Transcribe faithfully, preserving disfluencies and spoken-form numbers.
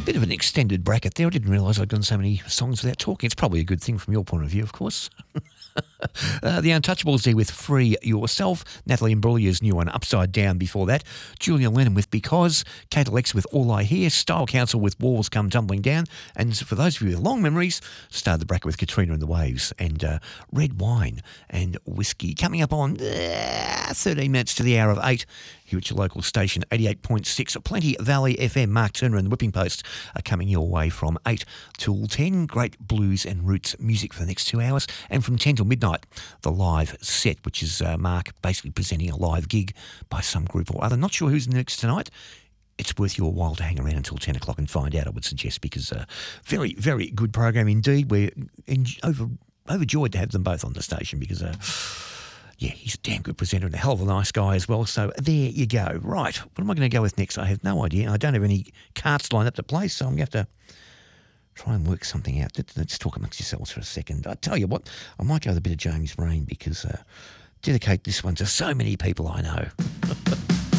Bit of an extended bracket there. I didn't realise I'd done so many songs without talking. It's probably a good thing from your point of view, of course. uh, the Untouchables there with Free Yourself. Natalie Imbruglia's new one, Upside Down, before that. Julia Lennon with Because. Kate Alex with All I Hear. Style Council with Walls Come Tumbling Down. And for those of you with long memories, started the bracket with Katrina and the Waves and uh, Red Wine and Whiskey. Coming up on uh, thirteen minutes to the hour of eight here at your local station, eighty-eight point six, Plenty Valley F M. Mark Turner and the Whipping Post are coming your way from eight till ten. Great blues and roots music for the next two hours. And from ten till midnight, the live set, which is uh, Mark basically presenting a live gig by some group or other. Not sure who's next tonight. It's worth your while to hang around until ten o'clock and find out, I would suggest, because uh, very, very good program indeed. We're en- over, overjoyed to have them both on the station because... Uh, Yeah, he's a damn good presenter and a hell of a nice guy as well. So there you go. Right, what am I going to go with next? I have no idea. I don't have any cards lined up to play, so I'm going to have to try and work something out. Let's talk amongst yourselves for a second. I tell you what, I might go with a bit of James Brain because uh, dedicate this one to so many people I know.